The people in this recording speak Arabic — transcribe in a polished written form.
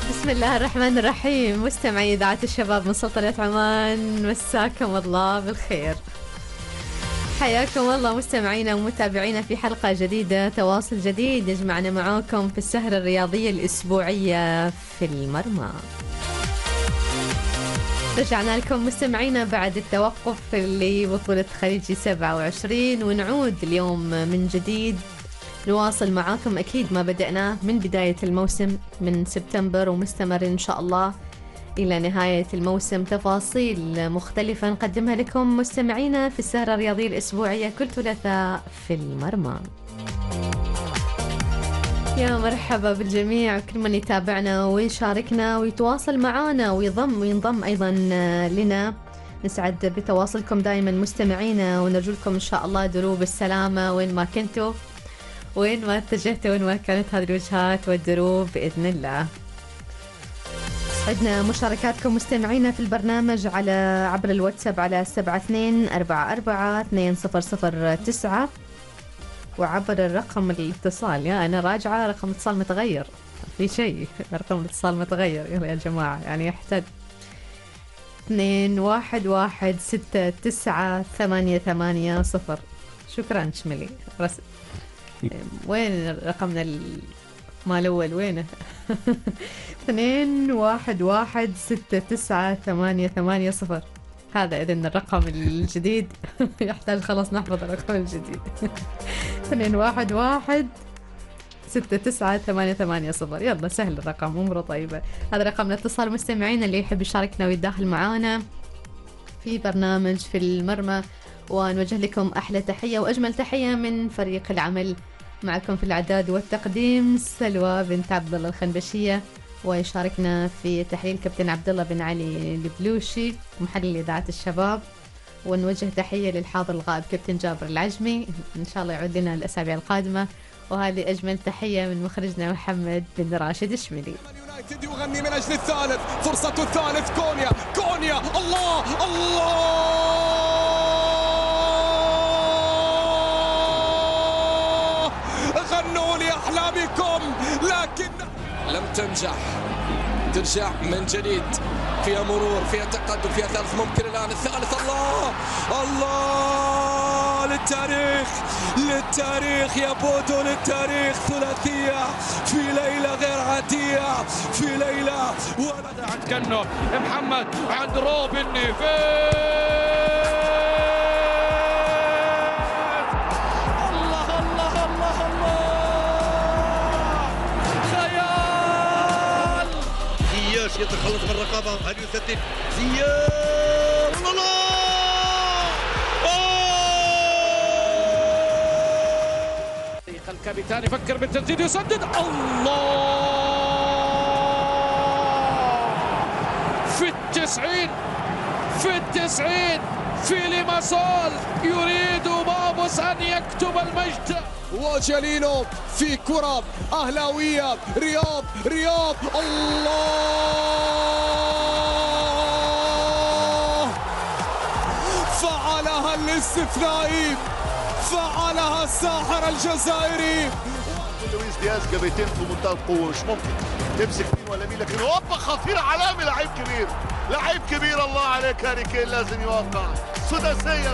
بسم الله الرحمن الرحيم. مستمعي إذاعة الشباب من سلطنة عمان، مساكم الله بالخير. حياكم الله مستمعينا ومتابعينا في حلقة جديدة، تواصل جديد يجمعنا معاكم في السهرة الرياضية الأسبوعية في المرمى. رجعنا لكم مستمعينا بعد التوقف لبطولة خليجي 27، ونعود اليوم من جديد نواصل معاكم أكيد ما بدأناه من بداية الموسم من سبتمبر، ومستمر إن شاء الله إلى نهاية الموسم. تفاصيل مختلفة نقدمها لكم مستمعينا في السهرة الرياضية الأسبوعية كل ثلاثاء في المرمى. يا مرحبا بالجميع، كل من يتابعنا ويشاركنا ويتواصل معنا وينضم أيضا لنا. نسعد بتواصلكم دائما مستمعينا، ونرجو لكم إن شاء الله دروب السلامة وين ما كنتوا، وين ما اتجهتوا، وين ما كانت هذه الوجهات والدروب بإذن الله. عندنا مشاركاتكم مستمعينا في البرنامج على عبر الواتساب على 72442009، وعبر الرقم الاتصال. يا أنا راجعة رقم الاتصال متغير، في شيء رقم الاتصال متغير يا جماعة، يعني يحتاج 21169880. شكرا شملي. وين رقمنا مال الأول وينه؟ 21169880. هذا إذن الرقم الجديد. يحتاج خلاص نحفظ الرقم الجديد. 21169880. يلا سهل الرقم، أمره طيبة. هذا رقم الاتصال مستمعين اللي يحب يشاركنا ويتداخل معانا في برنامج في المرمى، ونوجه لكم أحلى تحية وأجمل تحية من فريق العمل. معكم في الإعداد والتقديم سلوى بنت عبد الله الخنبشية، ويشاركنا في تحليل كابتن عبد الله بن علي البلوشي محلل إذاعة الشباب. ونوجه تحية للحاضر الغائب كابتن جابر العجمي، إن شاء الله يعود لنا الأسابيع القادمة. وهذه أجمل تحية من مخرجنا محمد بن راشد الشملي. يغني من أجل الثالث، فرصة الثالث. كونيا الله غنوا لأحلامكم، لكن لم تنجح. ترجع من جديد، فيها مرور، فيها تقدم، فيها ثالث ممكن. الآن الثالث. الله للتاريخ يا بودو، للتاريخ. ثلاثية في ليلة غير عادية، في ليلة. عند كنو محمد، عند روبن نيفيز. يتخلص من الرقابة، هل يسدد زياد؟ الكابتن يفكر بالتسديد، يسدد. الله في التسعين في ليماسول يريد بابوس أن يكتب المجد. وجليلو في كرة أهلاوية. رياض الله فعلها الاستثنائي، فعلها الساحر الجزائري. لويس دياز جابتين في منتهى القوة، مش ممكن تمسك مين ولا مين، لكن هوبا خطير علامي. لعيب كبير الله عليك هاري كين، لازم يوقع سداسية.